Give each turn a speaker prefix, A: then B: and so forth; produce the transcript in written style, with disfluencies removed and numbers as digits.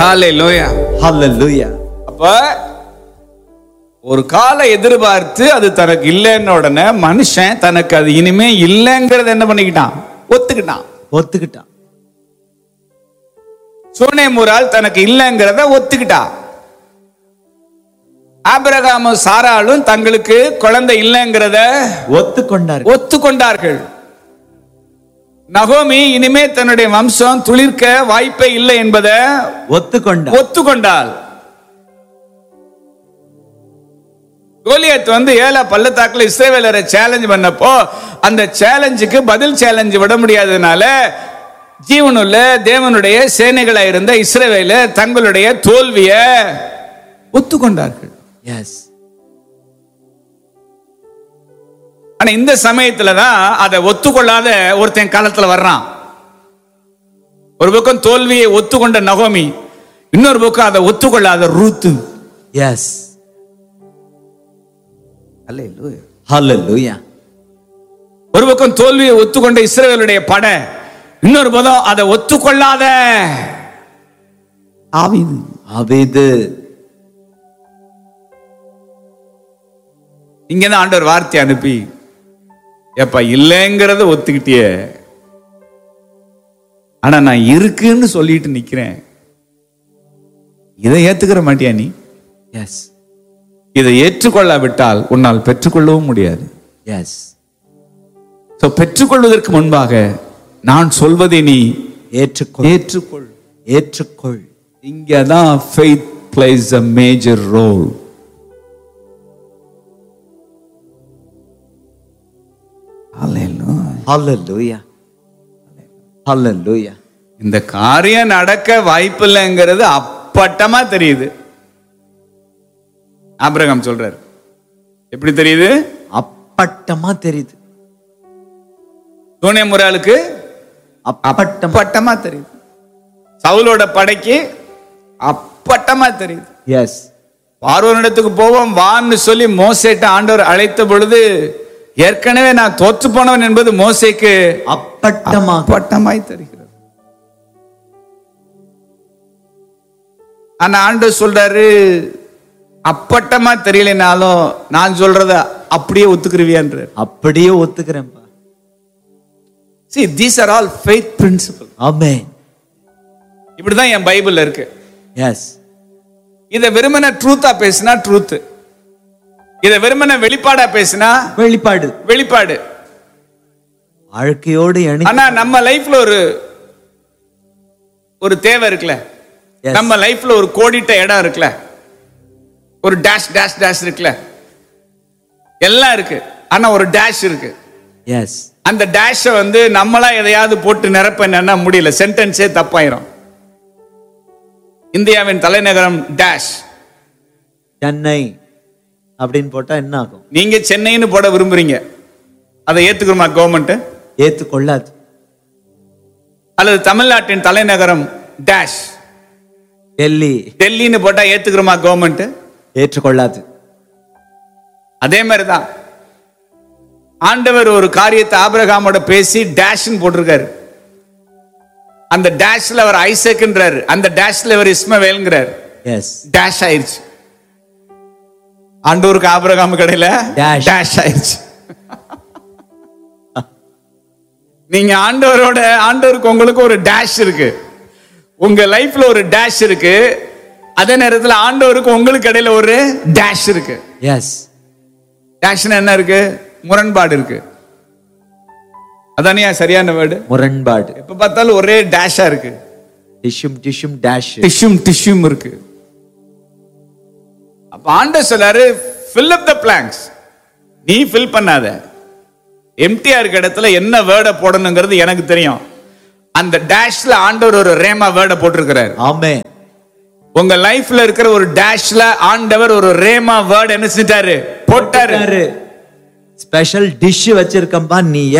A: ஹalleluya
B: Hallelujah.
A: அப்ப ஒரு காலை எதிர்பார்த்து அது தனக்கு இல்லைன்னு உடனே மனுஷன் தனக்கு அது இனிமே இல்லைங்கிறத என்ன பண்ணிக்கிட்டான்? ஒத்துக்கிட்டான். சூனேமுரால் தனக்கு இல்லைங்கிறத ஒத்துக்கிட்டா. ஆபிரகாமும் சாராளும் தங்களுக்கு குழந்தை இல்லைங்கிறத ஒத்துக்கொண்டார்கள். நகோமி இனிமே தன்னுடைய வம்சம் துளிர்க்க வாய்ப்பே இல்லை என்பதை ஒத்துக்கொண்டாள். கோலியாத் ஏலா பள்ளத்தாக்குல இஸ்ரவேலரை சேலஞ்ச் பண்ணப்போ அந்த சேலஞ்சுக்கு பதில் சேலஞ்ச் விட முடியாததுனால ஜீவனுள்ள தேவனுடைய சேனைகளா இருந்த இஸ்ரவேலர் தங்களுடைய தோல்வியை ஒத்துக்கொண்டார்கள். ஆனா இந்த சமயத்துலதான் அதை ஒத்துக்கொள்ளாத ஒருத்தன் காலத்துல வர்றான். ஒரு பக்கம் தோல்வியை ஒத்துக்கொண்ட நகோமி, இன்னொரு பக்கம் அதை ஒத்துக்கொள்ளாத ரூத்து.
B: Hallelujah.
A: ஒரு பக்கம் தோல்வியை ஒத்துக்கொண்ட இஸ்ரவேலுடைய படை, இன்னொரு பக்கம் அதை ஒத்துக்கொள்ளாத
B: ஆபீது.
A: இங்கதான் ஆண்டவர் வார்த்தை அனுப்பி, எப்ப இல்லைங்கிறத ஒத்துக்கிட்டியே, ஆனா நான் இருக்குன்னு சொல்லிட்டு நிக்கிறேன், இதை ஏத்துக்கிற மாட்டியா நீ? இதை ஏற்றுக்கொள்ளாவிட்டால் உன்னால் பெற்றுக்கொள்ளவும் முடியாது. பெற்றுக்கொள்வதற்கு முன்பாக நான் சொல்வதை நீ ஏற்றுக்கொள். இங்கதான் faith plays a major role.
B: Hallelujah. Hallelujah.
A: இந்த காரியம் நடக்க வாய்ப்பில்லைங்கிறது அப்பட்டமா தெரியுது. ஆபிரகாம் சொல்றாரு, எப்படி தெரியுது?
B: அப்பட்டமா தெரியுது.
A: சூனேமுராளுக்கு அப்பட்டமா தெரியுது. சவுலோட படைக்கு அப்பட்டமா தெரியுது. பார்வோனிடத்துக்கு போவோம் வான்னு சொல்லி மோசேட்ட ஆண்டவர் அழைத்த பொழுது ஏற்கனவே நான் தோற்று போனவன் என்பது மோசேக்கு அப்பட்டமாய் தெரிகிறது. ஆனா ஆண்டவர் சொல்றாரு, அப்பட்டமா தெரியலனாலும் நான் சொல்றத அப்படியே ஒத்துக்குருவியான்ற.
B: அப்படியே ஒத்துக்கிறேன்.
A: See, these are all faith principles.
B: Amen.
A: இப்படிதான் என் பைபிள்ல இருக்கு. இத வெறுமன ட்ரூத்தா பேசினா ட்ரூத், இத வெறுமன வெளிப்பாடா பேசினா வெளிப்பாடு.
B: வாழ்க்கையோடு
A: ஆனா நம்ம லைஃப்ல ஒரு தேவை இருக்குல்ல, நம்ம லைஃப்ல ஒரு கோடிட்ட இடம் இருக்குல்ல, ஒரு டேஷ் டேஷ் டேஷ் இருக்குல்ல, எல்லாம் இருக்கு. ஆனா ஒரு டேஷ் இருக்கு. அந்த டேஷ நம்மளா எதையாவது போட்டு நிரப்ப என்ன முடியல, சென்டென்ஸே தப்பாயிரும். இந்தியாவின் தலைநகரம் டேஷ்,
B: சென்னை அப்படின்னு போட்டா என்ன ஆகும்?
A: நீங்க சென்னைன்னு போட விரும்புறீங்க, அதை ஏத்துக்குமா கவர்மெண்ட்?
B: ஏத்துக்கொள்ளாது.
A: அல்லது தமிழ்நாட்டின் தலைநகரம் டேஷ், டெல்லின்னு போட்டா ஏத்துக்குமா கவர்மெண்ட்?
B: ஏற்றுக்கொள்ளாது.
A: அதே மாதிரிதான் ஆண்டவர் ஒரு காரியத்தை ஆபிரகாமோட பேசி டேஷ்னு போட்டிருக்காரு. அந்த டேஷ்ல அவர் ஐசக்ன்றாரு, அந்த டேஷ்ல அவர் இஸ்மவேல்ங்கிறார். டேஷ் ஆயிருச்சு. ஆண்டவருக்கு ஆபிரகாம் கடையில டேஷ் ஆயிருச்சு. நீங்க ஆண்டவருக்கு உங்களுக்கு ஒரு டேஷ் இருக்கு, உங்க லைஃப்ல ஒரு டேஷ் இருக்கு. அதே நேரத்தில் ஆண்டவருக்கு உங்களுக்கு இடையில ஒரு டேஷ் இருக்கு. டேஷ்னா என்ன இருக்கு? முரண்பாடு இருக்கு. அதானே சரியான வேர்டு,
B: முரண்பாடு.
A: எப்ப பார்த்தாலும் ஒரே டேஷா இருக்கு. டிஷ்யூம் இருக்கு. அப்ப ஆண்டவர் சொல்றாரு, fill up the blanks. நீ ஃபில் பண்ணாத. எம்டியா இருக்க இடத்துல என்ன வேர்டை போடணுங்கிறது எனக்கு தெரியும். அந்த டேஷ்ல ஆண்டவர் ஒரு ரேமா வேர்டை போட்டிருக்கிறார்.
B: ஆமென்.
A: உங்க லைஃப்ல இருக்கிற ஒரு டேஷ்ல ஆண்டவர் ஒரு ரேமா வேர்ட் என்ன செஞ்சாரு? போட்டாரு.
B: ஸ்பெஷல் டிஷ் வச்சிருக்கம்பா நீ.